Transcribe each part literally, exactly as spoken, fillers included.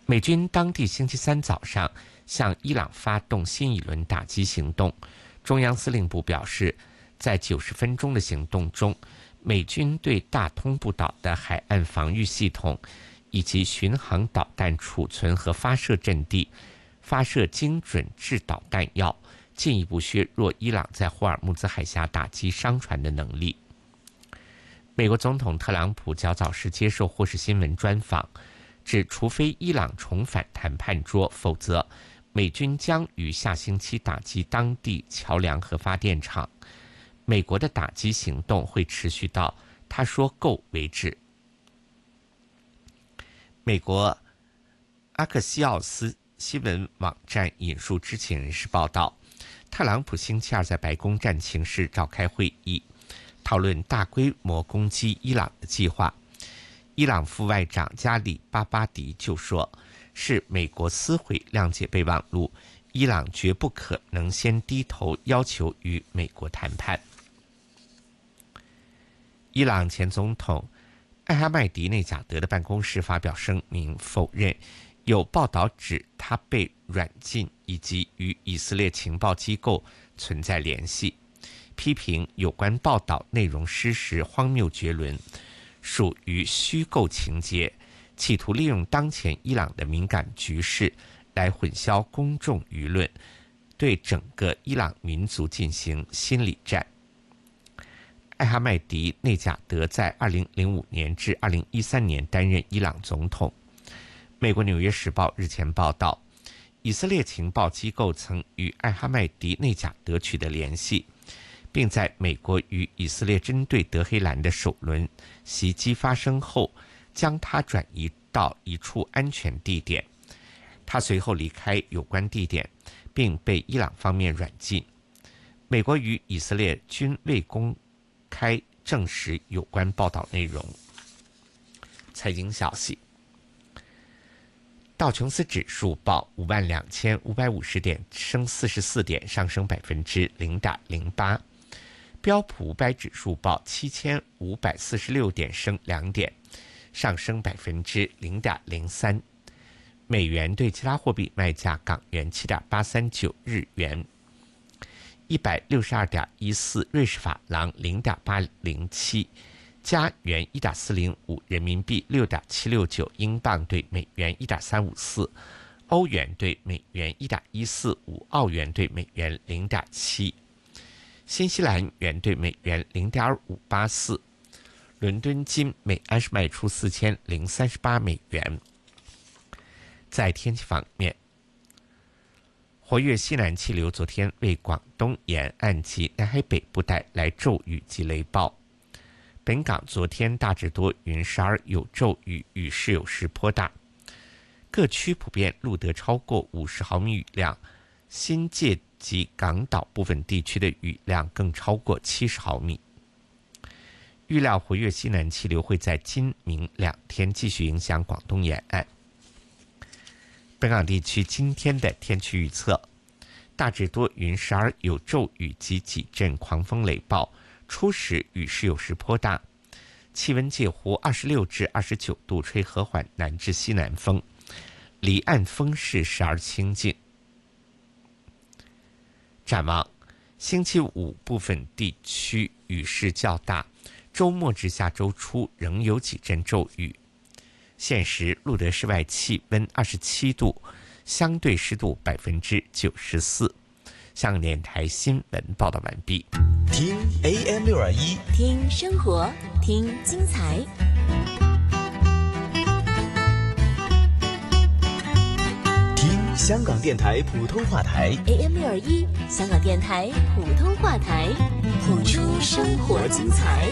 美军当地星期三早上向伊朗发动新一轮打击行动。中央司令部表示，在九十分钟的行动中，美军对大通布岛的海岸防御系统以及巡航导弹储存和发射阵地发射精准制导弹药，进一步削弱伊朗在霍尔木兹海峡打击商船的能力。美国总统特朗普较早时接受霍士新闻专访，指除非伊朗重返谈判桌，否则美军将于下星期打击当地桥梁和发电厂。美国的打击行动会持续到他说够为止。美国阿克西奥斯新闻网站引述知情人士报道，特朗普星期二在白宫战情室召开会议，讨论大规模攻击伊朗的计划。伊朗副外长加里巴巴迪就说，是美国撕毁谅解备忘录，伊朗绝不可能先低头要求与美国谈判。伊朗前总统艾哈迈迪内贾德的办公室发表声明，否认有报道指他被软禁以及与以色列情报机构存在联系，批评有关报道内容失实、荒谬绝伦，属于虚构情节，企图利用当前伊朗的敏感局势来混淆公众舆论，对整个伊朗民族进行心理战。艾哈迈迪内贾德在二零零五年至二零一三年担任伊朗总统。美国《纽约时报》日前报道，以色列情报机构曾与艾哈迈迪内贾德取得联系，并在美国与以色列针对德黑兰的首轮袭击发生后，将他转移到一处安全地点。他随后离开有关地点，并被伊朗方面软禁。美国与以色列均未公开证实有关报道内容。财经消息，道琼斯指数报五万两千五百五十点，升四十四点，上升百分之零点零八。标普五百指数报七千五百四十六点，升两点，上升百分之零点零三。美元对其他货币卖价：港元七点八三九，日元一百六十二点一四，瑞士法郎零点八零七，加元一点四零五，人民币六点七六九，英镑对美元一点三五四，欧元对美元一点一四五，澳元对美元零点七，新西兰元对美元零点五八四。伦敦金每安士卖出四千零三十八美元。在天气方面，活跃西南气流昨天为广东沿岸及南海北部带来骤雨及雷暴。本港昨天大致多云，时而有骤雨，雨势有时颇大，各区普遍录得超过五十毫米雨量，新界及港岛部分地区的雨量更超过七十毫米。预料活跃西南气流会在今明两天继续影响广东沿岸。本港地区今天的天气预测：大致多云，时而有骤雨及几阵狂风雷暴，初时雨势有时颇大，气温介乎二十六至二十九度，吹和缓南至西南风，离岸风势时而清劲。展望星期五部分地区雨势较大，周末至下周初仍有几阵骤雨。现时录得室外气温二十七度，相对湿度百分之九十四。香港电台新闻报道完毕。 听 A M 六二一， 听生活，听精彩。 听香港电台普通话台 A M 六二一，香港电台普通话台，谱出生活精彩。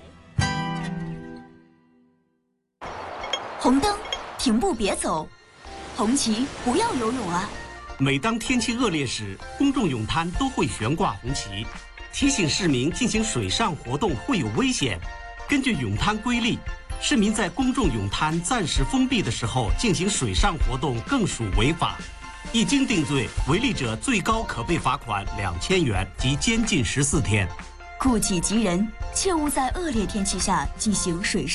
红灯，停步别走；红旗，不要游泳啊！ 每当天气恶劣时，公众泳滩都会悬挂红旗，提醒市民进行水上活动会有危险。根据泳滩规例，市民在公众泳滩暂时封闭的时候进行水上活动更属违法，一经定罪，违例者最高可被罚款两千元及监禁十四天。 顾己及人，切勿在恶劣天气下进行水上